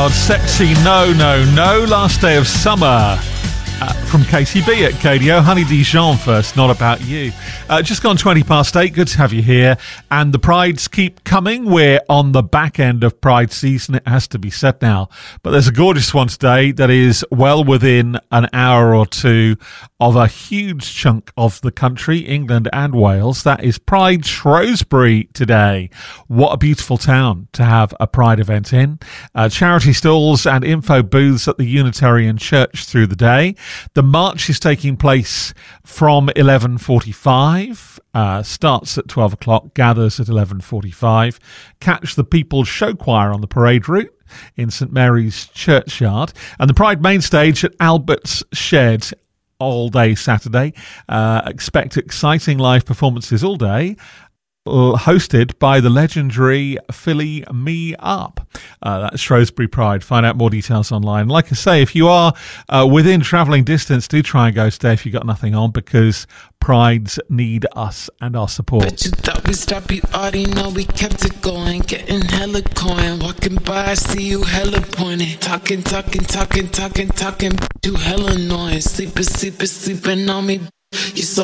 God, Sexy No No No, Last Day of Summer from KCB at KDO. Honey Dijon first, Not About You. Just gone 20 past 8, good to have you here. And the Prides keep coming. We're on the back end of Pride season, it has to be said now. But there's a gorgeous one today that is well within an hour or two of a huge chunk of the country, England and Wales. That is Pride Shrewsbury today. What a beautiful town to have a Pride event in. Charity stalls and info booths at the Unitarian Church through the day. The march is taking place from 11:45, starts at 12 o'clock, gathers at 11:45. Catch the People's Show Choir on the parade route in St Mary's Churchyard. And the Pride main stage at Albert's Shed all day Saturday. Expect exciting live performances all day, hosted by the legendary Filly Me Up. That's Shrewsbury Pride. Find out more details online. Like I say, if you are within travelling distance, do try and go stay if you've got nothing on, because Prides need us and our support. But you thought we stopped, you already know we kept it going. Getting hella coin, walking by, I see you hella pointing. Talking, you hella annoying. Sleeping on me, you so